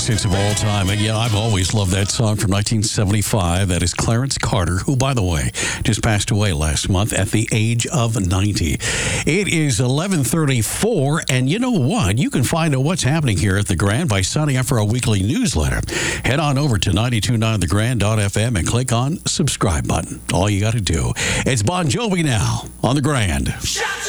greatest hits of all time. And yeah, I've always loved that song from 1975. That is Clarence Carter, who, by the way, just passed away last month at the age of 90. It is 11:34, and you know what? You can find out what's happening here at The Grand by signing up for our weekly newsletter. Head on over to 929thegrand.fm and click on subscribe button. All you got to do. It's Bon Jovi now on The Grand.